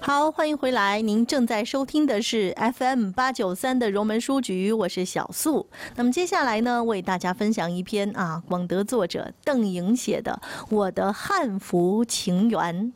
好，欢迎回来。您正在收听的是 FM893的荣门书局，我是小素。那么接下来呢，为大家分享一篇广德作者邓颖写的《我的汉服情缘》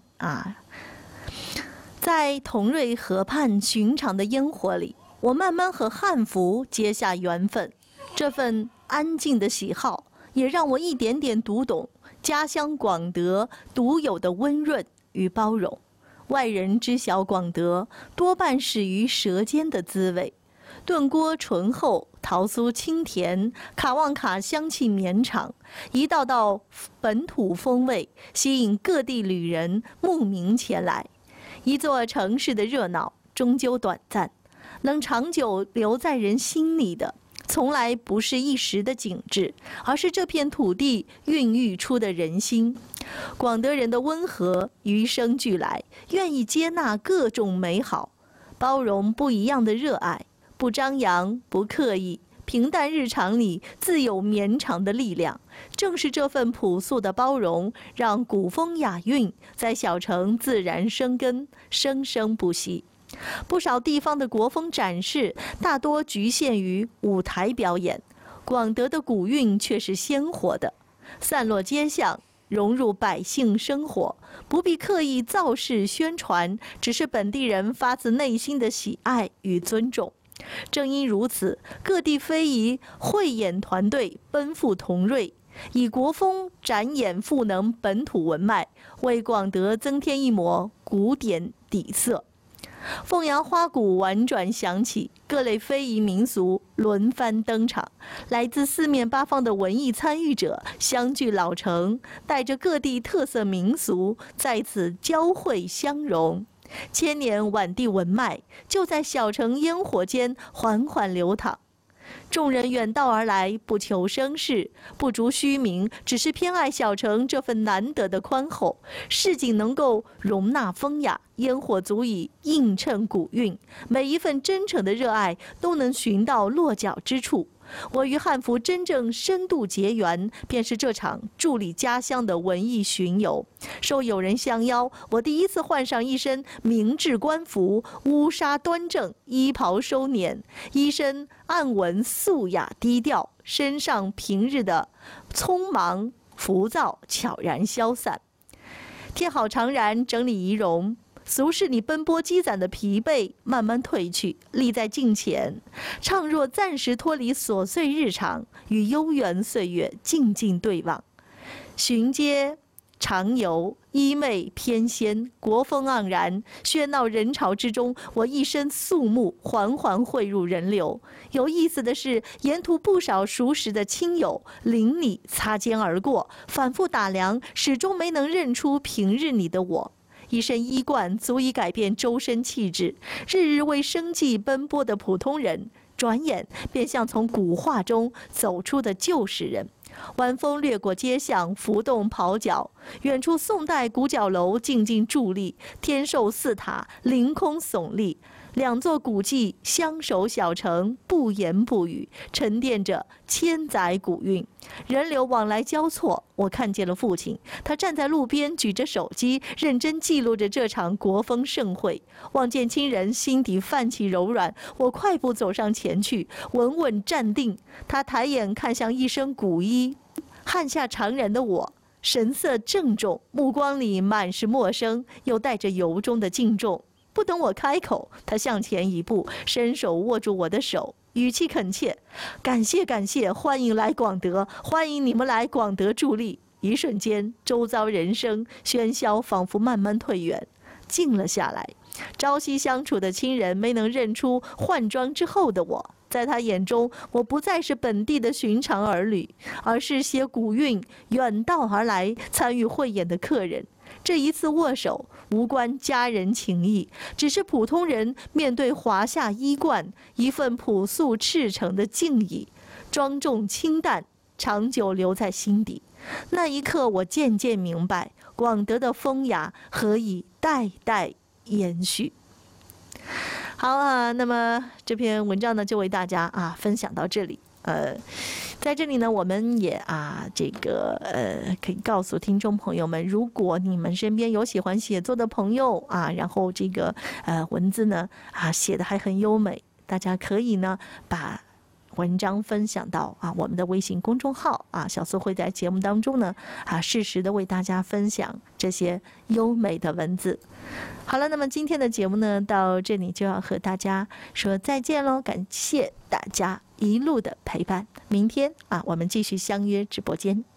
在同瑞河畔寻常的烟火里，我慢慢和汉服结下缘分。这份安静的喜好，也让我一点点读懂家乡广德独有的温润与包容。外人知晓广德，多半始于舌尖的滋味。炖锅醇厚，桃酥清甜，卡旺卡香气绵长，一道道本土风味吸引各地旅人慕名前来。一座城市的热闹终究短暂，能长久留在人心里的，从来不是一时的景致，而是这片土地孕育出的人心。广德人的温和与生俱来，愿意接纳各种美好，包容不一样的热爱，不张扬，不刻意，平淡日常里自有绵长的力量。正是这份朴素的包容，让古风雅韵在小城自然生根，生生不息。不少地方的国风展示大多局限于舞台表演，广德的古韵却是鲜活的，散落街巷，融入百姓生活，不必刻意造势宣传，只是本地人发自内心的喜爱与尊重。正因如此，各地非遗汇演团队奔赴同瑞，以国风展演赋能本土文脉，为广德增添一抹古典底色。凤阳花鼓婉转响起，各类非遗民俗轮番登场，来自四面八方的文艺参与者相聚老城，带着各地特色民俗在此交汇相融。千年晚地文脉就在小城烟火间缓缓流淌。众人远道而来，不求声势，不逐虚名，只是偏爱小城这份难得的宽厚。市井能够容纳风雅，烟火足以映衬古韵，每一份真诚的热爱都能寻到落脚之处。我与汉服真正深度结缘，便是这场驻里家乡的文艺巡游。受友人相邀，我第一次换上一身明制官服，乌纱端正，衣袍收敛，衣身暗纹素雅低调，身上平日的匆忙浮躁悄然消散。贴好长髯，整理仪容，俗世里奔波积攒的疲惫慢慢褪去，立在镜前，怅若暂时脱离琐碎日常，与悠远岁月静静对望。巡街常游，衣袂翩跹，国风盎然，喧闹人潮之中，我一身肃穆，缓缓汇入人流。有意思的是，沿途不少熟识的亲友邻里擦肩而过，反复打量，始终没能认出平日里的我。一身衣冠足以改变周身气质，日日为生计奔波的普通人，转眼便像从古画中走出的旧时人。晚风掠过街巷，浮动袍角，远处宋代古角楼静静伫立，天寿寺塔凌空耸立，两座古迹相守小城，不言不语，沉淀着千载古韵。人流往来交错，我看见了父亲，他站在路边，举着手机，认真记录着这场国风盛会。望见亲人，心底泛起柔软，我快步走上前去，稳稳站定。他抬眼看向一身古衣汉下长髯的我，神色郑重，目光里满是陌生，又带着由衷的敬重。不等我开口，他向前一步，伸手握住我的手，语气恳切：“感谢感谢，欢迎来广德，欢迎你们来广德助力。”一瞬间，周遭人声喧嚣仿佛慢慢退远，静了下来。朝夕相处的亲人没能认出换装之后的我，在他眼中，我不再是本地的寻常儿女，而是些古韵远道而来参与汇演的客人。这一次握手无关家人情谊，只是普通人面对华夏衣冠一份朴素赤诚的敬意，庄重清淡，长久留在心底。那一刻，我渐渐明白，广德的风雅何以代代延续。好啊，那么这篇文章呢，就为大家分享到这里。 在这里呢，我们也可以告诉听众朋友们，如果你们身边有喜欢写作的朋友啊，然后这个文字呢写得还很优美，大家可以呢把文章分享到我们的微信公众号小苏会在节目当中呢适时的为大家分享这些优美的文字。好了，那么今天的节目呢到这里就要和大家说再见喽，感谢大家一路的陪伴，明天我们继续相约直播间。